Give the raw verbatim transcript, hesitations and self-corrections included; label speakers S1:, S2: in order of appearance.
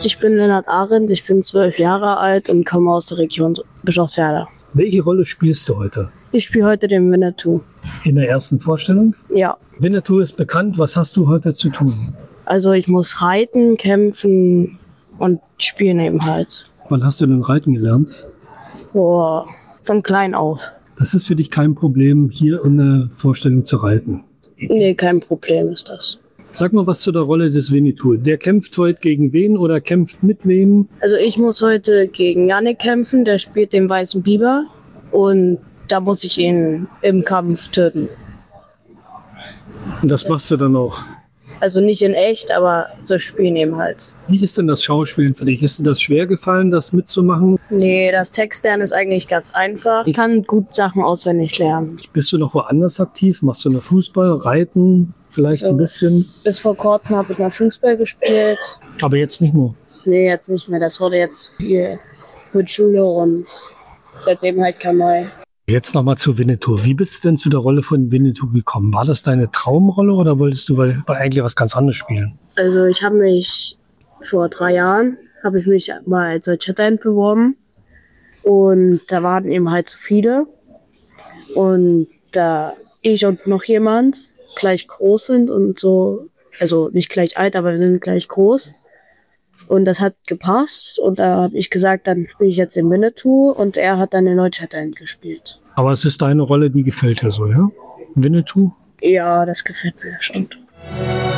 S1: Ich bin Lennart Arendt, ich bin zwölf Jahre alt und komme aus der Region Bischofswerda.
S2: Welche Rolle spielst du heute?
S1: Ich spiele heute den Winnetou.
S2: In der ersten Vorstellung?
S1: Ja.
S2: Winnetou ist bekannt. Was hast du heute zu tun?
S1: Also ich muss reiten, kämpfen und spielen eben halt.
S2: Wann hast du denn Reiten gelernt?
S1: Boah, von klein auf.
S2: Das ist für dich kein Problem, hier in der Vorstellung zu reiten?
S1: Nee, kein Problem ist das.
S2: Sag mal was zu der Rolle des Winnetou. Der kämpft heute gegen wen oder kämpft mit wem?
S1: Also ich muss heute gegen Jannik kämpfen, der spielt den weißen Biber. Und da muss ich ihn im Kampf töten.
S2: Und das machst du dann auch?
S1: Also nicht in echt, aber so spielen eben halt.
S2: Wie ist denn das Schauspielen für dich? Ist dir das schwer gefallen, das mitzumachen?
S1: Nee, das Textlernen ist eigentlich ganz einfach. Ich kann gut Sachen auswendig lernen.
S2: Bist du noch woanders aktiv? Machst du noch Fußball, Reiten, vielleicht so ein bisschen?
S1: Bis vor kurzem habe ich mal Fußball gespielt.
S2: Aber jetzt nicht mehr?
S1: Nee, jetzt nicht mehr. Das wurde jetzt viel mit Schule und jetzt eben halt kein Mai.
S2: Jetzt nochmal zu Winnetou. Wie bist du denn zu der Rolle von Winnetou gekommen? War das deine Traumrolle oder wolltest du eigentlich was ganz anderes spielen?
S1: Also ich habe mich vor drei Jahren, habe ich mich mal als Chatterhand beworben und da waren eben halt so viele und da ich und noch jemand gleich groß sind und so, also nicht gleich alt, aber wir sind gleich groß. Und das hat gepasst und da habe ich gesagt, dann spiele ich jetzt den Winnetou und er hat dann den Chatterhand gespielt.
S2: Aber es ist deine Rolle, die gefällt dir so, ja? Winnetou?
S1: Ja, das gefällt mir schon.